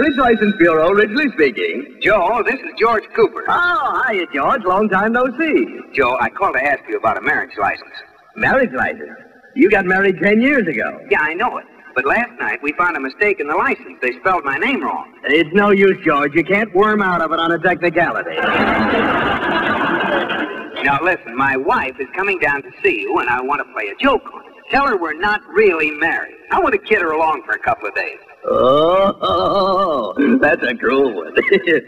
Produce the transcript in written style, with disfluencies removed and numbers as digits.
Marriage License Bureau, Ridgely speaking. Joe, this is George Cooper. Oh, hiya, George. Long time no see. Joe, I called to ask you about a marriage license. Marriage license? You got married 10 years ago. Yeah, I know it. But last night we found a mistake in the license. They spelled my name wrong. It's no use, George. You can't worm out of it on a technicality. Now, listen, my wife is coming down to see you, and I want to play a joke on her. Tell her we're not really married. I want to kid her along for a couple of days. Oh, that's a cruel one.